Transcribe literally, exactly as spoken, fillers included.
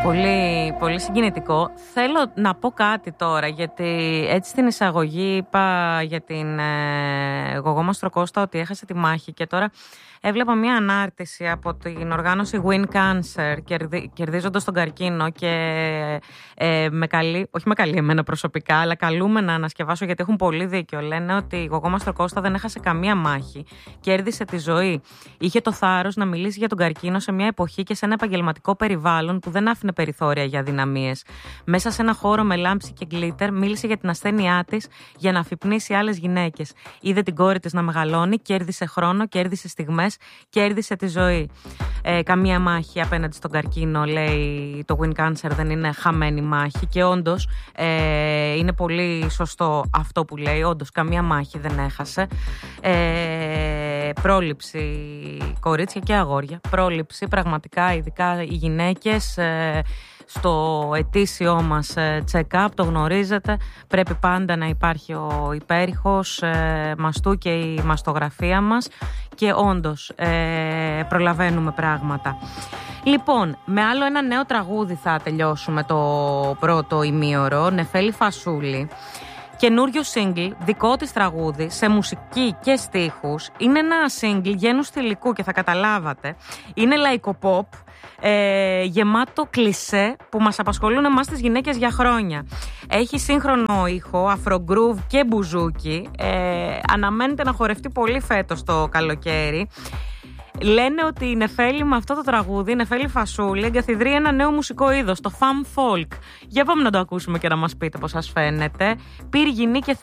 Πολύ, πολύ συγκινητικό. Θέλω να πω κάτι τώρα, γιατί έτσι στην εισαγωγή είπα για την ε, Γογό Μαστροκώστα ότι έχασε τη μάχη και τώρα έβλεπα μια ανάρτηση από την οργάνωση Win Cancer κερδι, κερδίζοντας τον καρκίνο και ε, με καλεί, όχι με καλεί εμένα προσωπικά, αλλά καλούμε να ανασκευάσω γιατί έχουν πολύ δίκιο. Λένε ότι η Γογό Μαστροκώστα δεν έχασε καμία μάχη, κέρδισε τη ζωή. Είχε το θάρρος να μιλήσει για τον καρκίνο σε μια εποχή και σε ένα επαγγελματικό περιβάλλον που δεν άφηνε περιθώρια για αδυναμίες. Μέσα σε ένα χώρο με λάμψη και γκλίτερ μίλησε για την ασθένειά της για να αφυπνίσει άλλες γυναίκες. Είδε την κόρη της να μεγαλώνει, κέρδισε χρόνο, κέρδισε στιγμές, κέρδισε τη ζωή. Ε, καμία μάχη απέναντι στον καρκίνο, λέει το Win Cancer, δεν είναι χαμένη μάχη και όντως ε, είναι πολύ σωστό αυτό που λέει. Όντως καμία μάχη δεν έχασε. Ε, πρόληψη κορίτσια και αγόρια, πρόληψη πραγματικά, ειδικά οι γυναίκες ε, στο ετήσιό μας check-up, το γνωρίζετε, πρέπει πάντα να υπάρχει ο υπέρηχος ε, μαστού και η μαστογραφία μας και όντως ε, προλαβαίνουμε πράγματα. Λοιπόν, με άλλο ένα νέο τραγούδι θα τελειώσουμε το πρώτο ημίωρο, Νεφέλη Φασούλη. Καινούριο single, δικό της τραγούδι, σε μουσική και στίχους. Είναι ένα single γένους θηλυκού και θα καταλάβατε. Είναι λαϊκό pop, ε, γεμάτο κλισέ που μας απασχολούν εμάς τις γυναίκες για χρόνια. Έχει σύγχρονο ήχο, αφρογκρούβ και μπουζούκι. Ε, αναμένεται να χορευτεί πολύ φέτος το καλοκαίρι. Λένε ότι η Νεφέλη με αυτό το τραγούδι, η Νεφέλη Φασούλη, εγκαθιδρεί ένα νέο μουσικό είδος, το femme folk. Για πάμε να το ακούσουμε και να μας πείτε πώς σας φαίνεται. Πυργινή και